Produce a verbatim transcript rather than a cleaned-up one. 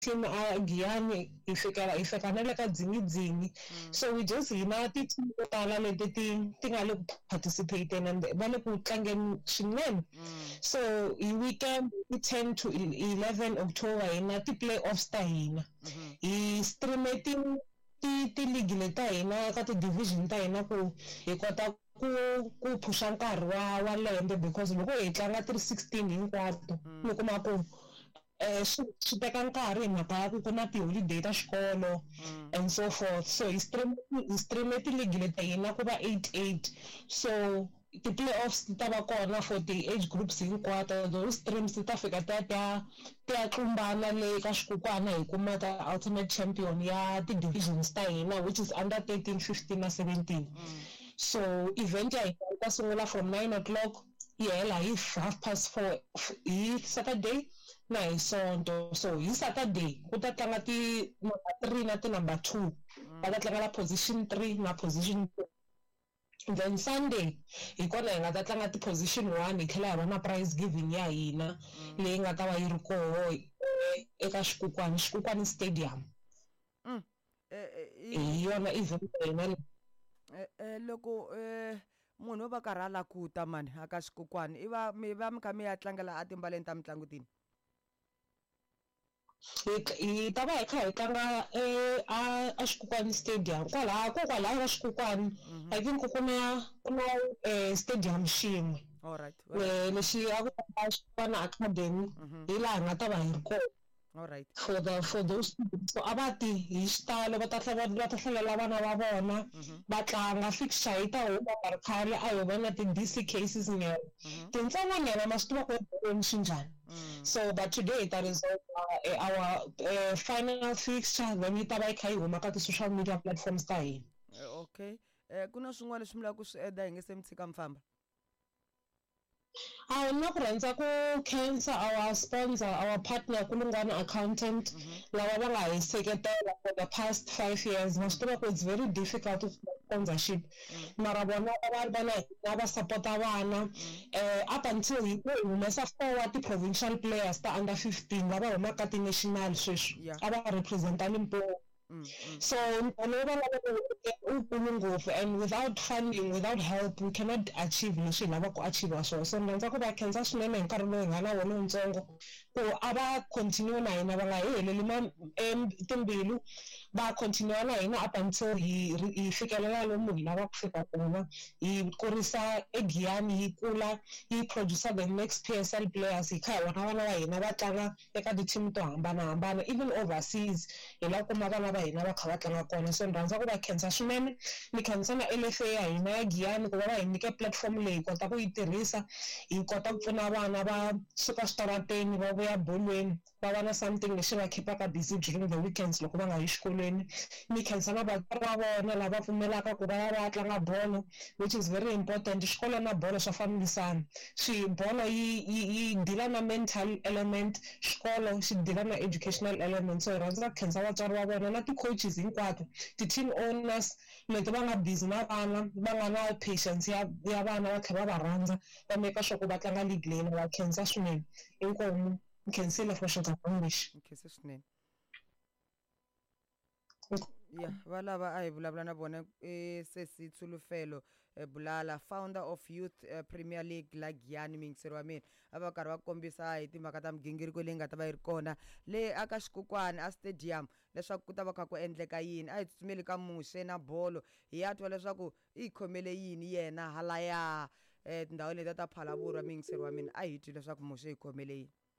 team a Giyani ifika ifika nale ka dzingi dzingi. So we just hina ti team to tala leti ti ti nga le ku participate and va le ku tlangeni swinene. So hi weekend i ten to eleven October hina ti playoffs ta hina. Hi streaming ti ti league leta hina ka ti division ta hina ku hi kota ku ku phusha nkarhi wa wa lembe because loko hi tlanga three sixteen hinkwato mi kuma ku eh swi teka nkarhi hi mhaka ya ku ku na tiholiday ta xikolo and so forth. So hi stream hi stream ti league leta hina ku va eight eight. So ti-playoffs ti ta va kona for ti-age groups hinkwato. Those streams ti ta fika ti ya ti ya ti ya tlumbana le ka xikukwana hi kuma ta ultimate champion ya ti-divisions ta hina which is under thirteen, fifteen na seventeen. So event ya hina ta sungula from nine o'clock yi hela hi half past four hi Saturday na hi Sonto. So hi Saturday ku ta tlanga ti number three na ti number two va ta tlangela position three na position two. Then Sunday hi kona hi nga ta tlanga ti position one hi tlhela hi va na prize giving ya hina leyi nga ta va yi ri koho eka xikukwana xikukwana stadium. Hi yona event ya hina. Eh loko eh munhu va karhala ku ta mani aka xikukwana i va mi va mi kha mi ya tlangela a timbaleni ta mitlangu tini? Hi ta va hi kha hi tlanga a a xikukwana stadium kwalaho kokwalaho ka xikukwana I think ku na ku na stadium xin'we. Alright. Lexi a ku ta xikukwana academy hi laha nga ta va hi ri kona. Alright. For the for those so abati hi xitalo va ta va ta hlalela vana va vona va tlanga fixture yi ta huma nkarhi khale a hi vona ti-D C cases nyana tintsongo nyana ma swi tiva ku ri xinjhani. So but today that is uh, our uh, final fixture then yi ta va yi kha yi huma ka ti-social media platforms ta hina. Okay eh ku na swin'wana leswi mi lava ku swi eda hi nge se mi tshika mfamba? I na ku rhandza ku khensa our sponsor our partner Kulungwana Accountant lava va nga hi seketela for the past five years. Ma swi tiva ku it's very difficult to sponsorship mara vona va ri vana hina va sapota vana eh up until hi ku humesa four wa ti-provincial players ta under fifteen lava humaka ti-national sweswi a va representa Limpopo. So and without funding, without help, we cannot achieve leswi hi lava ku achieve swona. So ndzi ku va khensa swinene hi nkarhi lowu hi nga na wona wuntsongo ku a va continue na hina va nga hi heleli ma timbilu va continue na hina up until hi hi fikelela lomu hi lava ku fika kona hi kurisa eGiyani hi kula hi producer the next P S L players hi kha hi vona vana va hina va tlanga eka ti-team to hambanahambana even overseas hi lava ku kuma vana va hina va kha va tlanga kona. So ndzi ku va khensa swinene ni khensa na L F A ya hina ya Giyani ku va va hi nyike platform leyi hi kota ku yi tirhisa hi kota ku pfuna vana va suka switarateni va vuya bolweni va va na something lexi va khipaka busy during the weekends loko va nga yi xikolweni. Ni khensa na vatswari va vona lava pfumelaka ku va ya va ya tlanga bolo which is very important. Xikolo na bolo swa fambisana swi bolo yi yi dila na mental element xikolo xi dila na educational element. So hi rhandza ku khensa vatswari va vona na ti-coaches hinkwato ti-team owners leti va nga busy na vana va nga na patience ya ya vana va tlhela va va rhandza va meka sure ku va tlanga league leyi va khensa swinene. Inkomu khensile for xigabana lexi. Khensa swinene. Yeah, valava a hi vulavula na vona e Sesi Tsulufelo Bulala founder of Youth uh, Premier League la Giyani mingiseri wa mina a va karhi va kombisa hi timhaka ta migingiriko leyi nga ta va yi ri kona le aka xikukwana a stadium leswaku ku ta va kha ku endleka yini a hi tsutsumeli ka Muxe na bolo hi ya twa leswaku i khomele yini yena halaya eh tindhawu leti ta Phalaburu mingiseri wa mina a hi twi leswaku Muxe i khomele yini.